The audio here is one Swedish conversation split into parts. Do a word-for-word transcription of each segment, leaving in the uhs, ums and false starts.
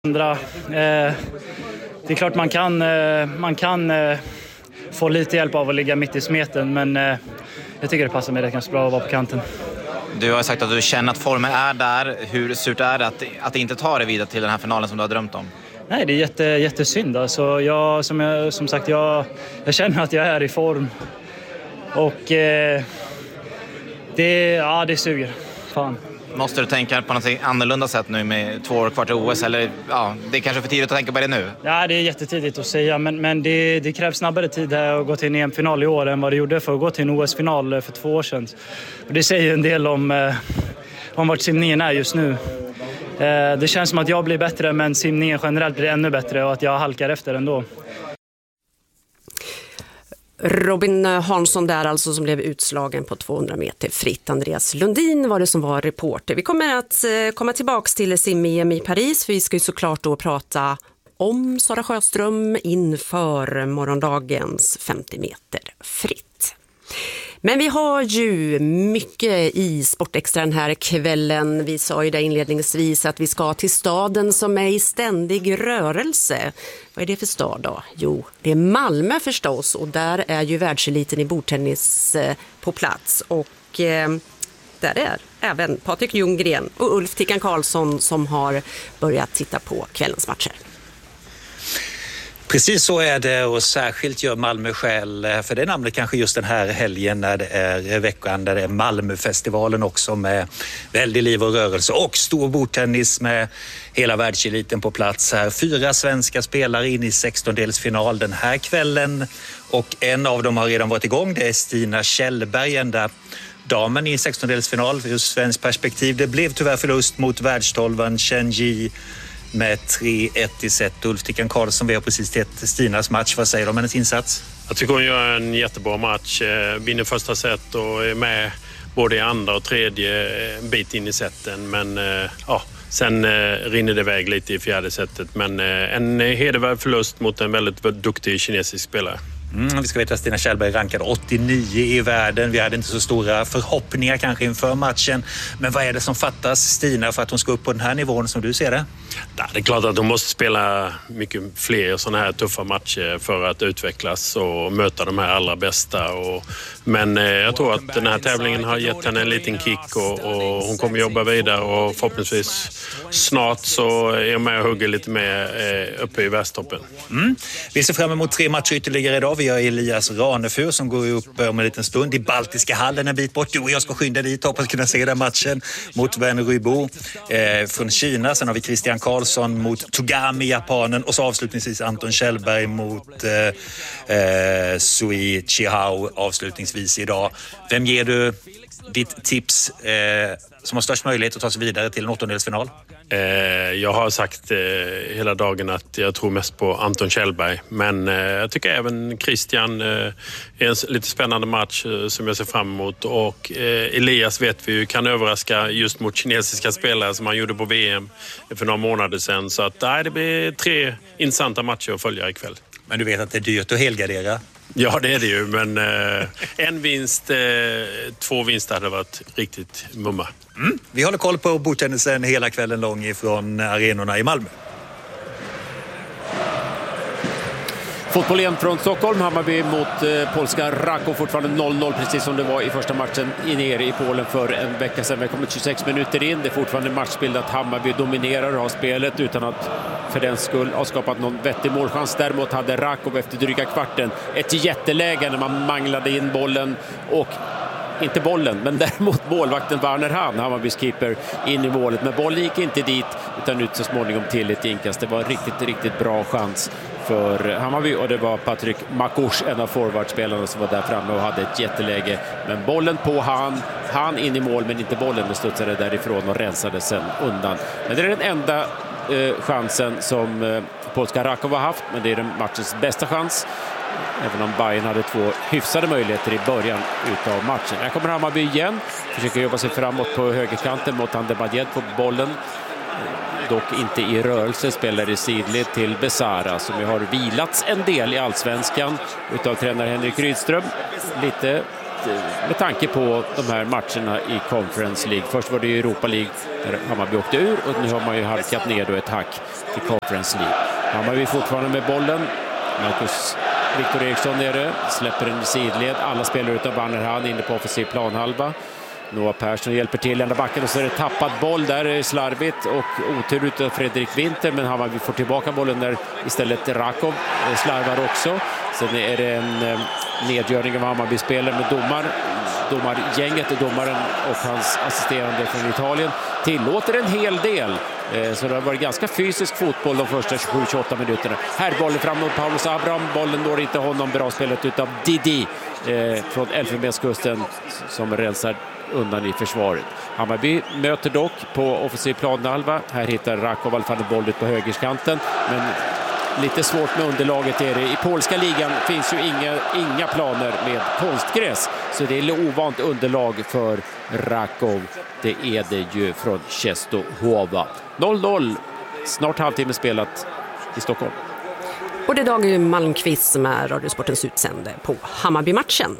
Andra, eh, det är klart man kan, eh, man kan eh, få lite hjälp av att ligga mitt i smeten, men eh, jag tycker det passar mig rätt ganska bra att vara på kanten. Du har sagt att du känner att formen är där. Hur surt är det att, att inte ta det vidare till den här finalen som du har drömt om? Nej, det är jätte, jättesynd. Alltså, jag, som, jag, som sagt, jag, jag känner att jag är i form. Och eh, det, ja, det suger. Fan. Måste du tänka på något annorlunda sätt nu med två år kvar till O S? Eller ja, det är kanske för tidigt att tänka på det nu? Ja, det är jättetidigt att säga. Men, men det, det krävs snabbare tid här att gå till en E M-final i år än vad det gjorde för att gå till en O S-final för två år sedan. Och det säger en del om, eh, om vart simningen är just nu. Eh, det känns som att jag blir bättre, men simningen generellt blir ännu bättre och att jag halkar efter ändå. Robin Hansson där alltså, som blev utslagen på tvåhundra meter fritt. Andreas Lundin var det som var reporter. Vi kommer att komma tillbaks till sim-E M i Paris, för vi ska ju såklart då prata om Sara Sjöström inför morgondagens femtio meter fritt. Men vi har ju mycket i Sportextra den här kvällen. Vi sa ju det inledningsvis att vi ska till staden som är i ständig rörelse. Vad är det för stad då? Jo, det är Malmö förstås, och där är ju världseliten i bordtennis på plats. Och eh, där är även Patrik Ljunggren och Ulf Tickan Karlsson som har börjat titta på kvällens matcher. Precis så är det, och särskilt gör Malmö skäl för det namnet kanske just den här helgen när det är veckan där det är Malmöfestivalen också med väldigt liv och rörelse och stor bordtennis med hela världseliten på plats här. Fyra svenska spelare in i sextondelsfinal den här kvällen, och en av dem har redan varit igång. Det är Stina Kjellberg, enda damen i sextondelsfinal ur svensk perspektiv. Det blev tyvärr förlust mot världstolvan Chen Yi med tre ett i set. Ulf Tickan Karlsson, vi har precis sett Stinas match. Vad säger du om hennes insats? Jag tycker hon gör en jättebra match. Vinner första set och är med både i andra och tredje bit in i seten. Men ja, sen rinner det iväg lite i fjärde setet. Men en hedervärd förlust mot en väldigt duktig kinesisk spelare. Mm, vi ska veta att Stina Kjellberg rankade åttionio i världen. Vi hade inte så stora förhoppningar kanske inför matchen. Men vad är det som fattas Stina för att hon ska upp på den här nivån som du ser det? Ja, det är klart att hon måste spela mycket fler sådana här tuffa matcher för att utvecklas och möta de här allra bästa. Och, men eh, jag tror att den här tävlingen har gett henne en liten kick och, och hon kommer jobba vidare, och förhoppningsvis snart så är hon med och hugger lite mer eh, uppe i världstoppen. Mm. Vi ser fram emot tre matcher ytterligare idag. Vi har Elias Ranefur som går upp om en liten stund i Baltiska hallen en bit bort. Du och jag ska skynda dit, hoppas kunna se den matchen mot Wen Ruibo eh, från Kina. Sen har vi Christian Karlsson mot Togami, japanen, och så avslutningsvis Anton Kjellberg mot eh, eh, Sui Chihao avslutningsvis idag. Vem ger du ditt tips eh, som har störst möjlighet att ta sig vidare till en åttondelsfinal? Eh, jag har sagt eh, hela dagen att jag tror mest på Anton Kjellberg, men eh, jag tycker även Christian eh, är en lite spännande match eh, som jag ser fram emot, och eh, Elias vet vi ju kan överraska just mot kinesiska spelare som han gjorde på V M för några månader sedan, så att nej, det blir tre intressanta matcher att följa ikväll. Men du vet att det är dyrt att helgardera? Ja, det är det ju, men eh, en vinst, eh, två vinster hade varit riktigt mumma. Mm. Vi håller koll på bordtennisen hela kvällen lång ifrån arenorna i Malmö. Fotboll igen från Stockholm. Hammarby mot eh, polska Raków, fortfarande noll noll precis som det var i första matchen i nere i Polen för en vecka sedan. Vi har kommit tjugosex minuter in. Det är fortfarande matchbild att Hammarby dominerar och har spelet utan att för den skull ha skapat någon vettig målchans. Däremot hade Rakov efter dryga kvarten ett jätteläge när man manglade in bollen, och inte bollen, men däremot målvakten Werner Hahn, Hammarbys keeper, in i målet. Men bollen gick inte dit utan ut så småningom till ett inkast. Det var en riktigt, riktigt bra chans för Hammarby, och det var Patrik Makush, en av forwardspelarna, som var där framme och hade ett jätteläge. Men bollen på han, han in i mål, men inte bollen, men studsade därifrån och rensade sen undan. Men det är den enda eh, chansen som eh, polska Rakov har haft, men det är den matchens bästa chans. Även om Bayern hade två hyfsade möjligheter i början utav matchen. Här kommer Hammarby igen. Försöker jobba sig framåt på högerkanten mot Andebadjed på bollen. Dock inte i rörelse, spelar i sidled till Besara som ju har vilats en del i allsvenskan utav tränare Henrik Rydström. Lite med tanke på de här matcherna i Conference League. Först var det Europa League där Hammarby åkte ur och nu har man ju halkat ner då ett hack till Conference League. Hammarby fortfarande med bollen. Marcus Viktor Eriksson nere, släpper en sidled. Alla spelar utan Bannerhan inne på offensiv planhalva. Noah Persson hjälper till ända backen och så är det tappad boll där, slarvigt och otur utav Fredrik Winter, men Hammarby får tillbaka bollen där istället Rakov slarvar också. Sen är det en nedgörning av Hammarby-spelare med domar. Domargänget, domaren och hans assisterande från Italien tillåter en hel del. Så det har varit ganska fysisk fotboll de första tjugosju till tjugoåtta minuterna. Här bollen fram mot Paulus Abraham. Bollen når inte honom. Bra spelet utav Didi eh, från Elfenbenskusten som rensar undan i försvaret. Hammarby möter dock på offensiv planhalva. Här hittar Rakov i alla fall en boll ut på högerskanten. Men lite svårt med underlaget är det. I polska ligan finns ju inga, inga planer med konstgräs. Så det är ovant underlag för Rakov. Det är det ju från Czestochowa. noll noll. Snart halvtimme spelat i Stockholm. Och det är Dag Malmqvist som är Radiosportens utsände på Hammarby-matchen.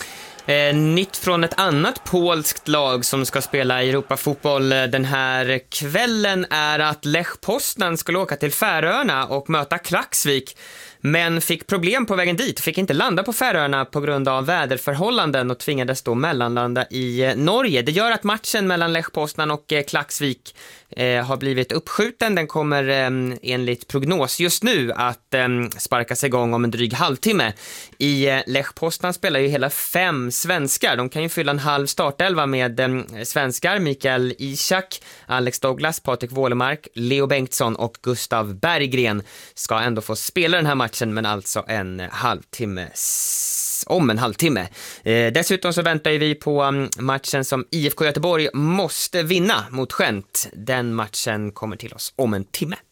Eh, nytt från ett annat polskt lag som ska spela Europafotboll den här kvällen är att Lech Poznan skulle åka till Färöarna och möta Klaksvik, men fick problem på vägen dit, fick inte landa på Färöarna på grund av väderförhållanden och tvingades då mellanlanda i Norge. Det gör att matchen mellan Lech Poznan och Klaksvik eh, har blivit uppskjuten. Den kommer eh, enligt prognos just nu att eh, sparkas igång om en dryg halvtimme. I eh, Lech Poznan spelar ju hela fem svenskar. De kan ju fylla en halv startelva med eh, svenskar. Mikael Ishak, Alex Douglas, Patrik Wålemark, Leo Bengtsson och Gustav Berggren ska ändå få spela den här matchen, men alltså en halvtimme om en halvtimme. Eh, dessutom så väntar vi på um, matchen som I F K Göteborg måste vinna mot Gent. Den matchen kommer till oss om en timme.